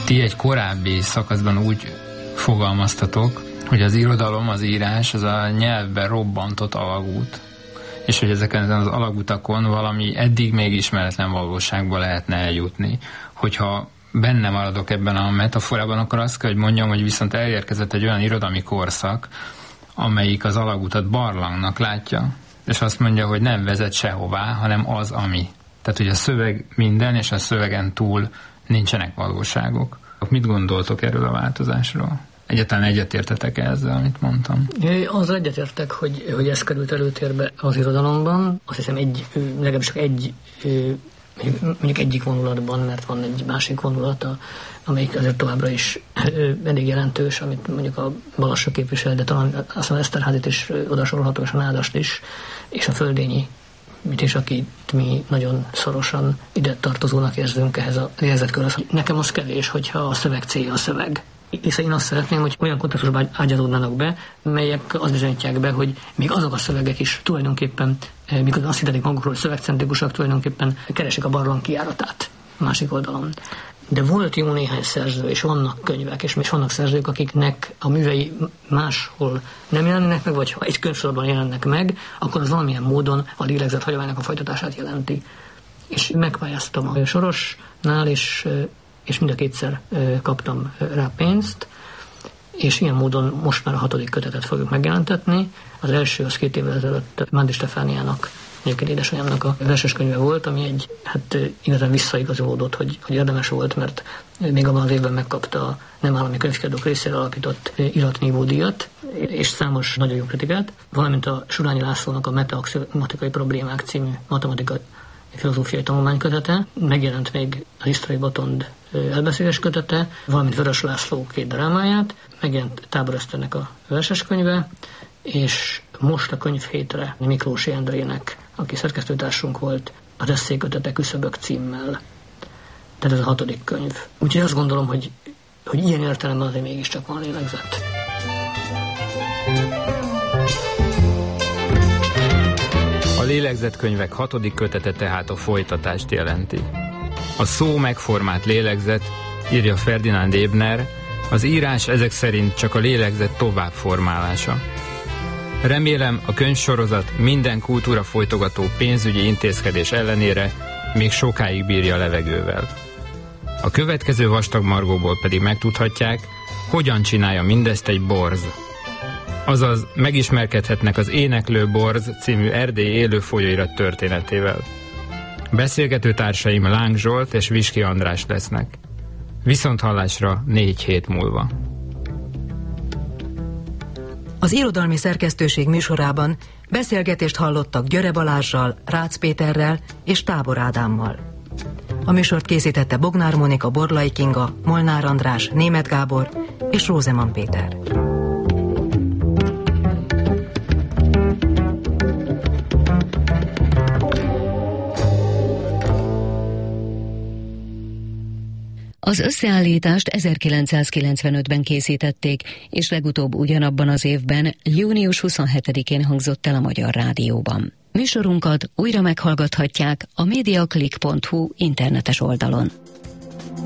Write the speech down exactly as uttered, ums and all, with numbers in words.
Ti egy korábbi szakaszban úgy fogalmaztatok, hogy az irodalom, az írás, az a nyelvben robbantott alagút, és hogy ezeken az alagutakon valami eddig még ismeretlen valóságba lehetne eljutni. Hogyha benne maradok ebben a metaforában, akkor azt kell, hogy mondjam, hogy viszont elérkezett egy olyan irodalmi korszak, amelyik az alagutat barlangnak látja, és azt mondja, hogy nem vezet sehová, hanem az, ami. Tehát, hogy a szöveg minden, és a szövegen túl nincsenek valóságok. Mit gondoltok erről a változásról? Egyáltalán egyetértetek ezzel, amit mondtam? Azzal egyetértek, hogy, hogy ez került előtérbe az irodalomban. Azt hiszem, egy, legalábbis csak egy, mondjuk egyik vonulatban, mert van egy másik vonulata, amelyik azért továbbra is elég jelentős, amit mondjuk a Balassa képvisel, de talán azt mondja, Eszterházit is odasorolható, és a Nádast is, és a Földényi, mit is, akit mi nagyon szorosan ide tartozónak érzünk ehhez a lélegzetkörhöz. Nekem az kevés, hogyha a szöveg célja a szöveg. Hiszen én azt szeretném, hogy olyan kontextusban ágyazódnának be, melyek azt bizonyítják be, hogy még azok a szövegek is tulajdonképpen, mikor azt hittetik magukról, hogy szövegcentrikusak, tulajdonképpen keresik a barlang kijáratát másik oldalon. De volt jó néhány szerző, és vannak könyvek, és még vannak szerzők, akiknek a művei máshol nem jelennek meg, vagy ha egy könyvsorban jelennek meg, akkor az valamilyen módon a lélegzet hagyománynak a folytatását jelenti. És megpályáztam a Sorosnál, és, és mind a kétszer kaptam rá pénzt, és ilyen módon most már a hatodik kötetet fogjuk megjelentetni. Az első az két évvel ezelőtt Mándi Stefániának, egyébként édesanyámnak a verses könyve volt, ami egy, hát igazán visszaigazolódott, hogy, hogy érdemes volt, mert még abban az évben megkapta a nem állami könyvkiadók részére alapított iratnívó díjat, és számos nagyon jó kritikát, valamint a Surányi Lászlónak a Metaxiomatikai problémák című matematikai filozófiai tanulmánykötete, megjelent még a Hisztrai Botond elbeszélés kötete, valamint Vörös László két drámáját, megjelent Tábor Eszternek a verses könyve, és most a könyvhétre Miklósi Endrének, aki szerkesztőtársunk volt, az esszékötete Küszöbök címmel. Tehát ez a hatodik könyv. Úgyhogy azt gondolom, hogy, hogy ilyen értelemben azért mégiscsak van lélegzet. A lélegzetkönyvek hatodik kötete tehát a folytatást jelenti. A szó megformált lélegzet, írja Ferdinand Ebner, az írás ezek szerint csak a lélegzet továbbformálása. Remélem, a könyvsorozat minden kultúra folytogató pénzügyi intézkedés ellenére még sokáig bírja a levegővel. A következő vastag margóból pedig megtudhatják, hogyan csinálja mindezt egy borz. Azaz megismerkedhetnek az Éneklő Borz című erdélyi élő folyóirat történetével. Beszélgető társaim Láng Zsolt és Viski András lesznek. Viszonthallásra négy hét múlva. Az irodalmi szerkesztőség műsorában beszélgetést hallottak Györe Balázssal, Rácz Péterrel és Tábor Ádámmal. A műsort készítette Bognár Monika, Borlai Kinga, Molnár András, Németh Gábor és Rózeman Péter. Az összeállítást ezerkilencszázkilencvenötben készítették, és legutóbb ugyanabban az évben, június huszonhetedikén hangzott el a Magyar Rádióban. Műsorunkat újra meghallgathatják a mediaclick pont hu internetes oldalon.